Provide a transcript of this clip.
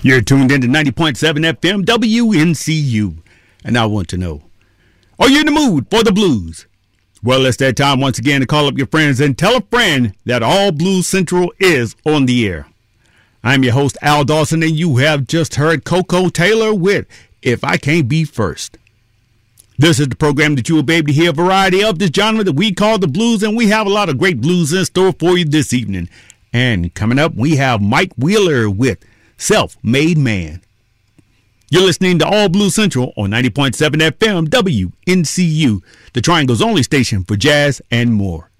You're tuned into 90.7 FM WNCU. And I want to know, are you in the mood for the blues? Well, it's that time once again to call up your friends and tell a friend that All Blues Central is on the air. I'm your host, Al Dawson, and you have just heard Coco Taylor with If I Can't Be First. This is the program that you will be able to hear a variety of this genre that we call the blues, and we have a lot of great blues in store for you this evening. And coming up, we have Mike Wheeler with Self-Made Man. You're listening to All Blues Central on 90.7 FM WNCU, the Triangle's only station for jazz and more.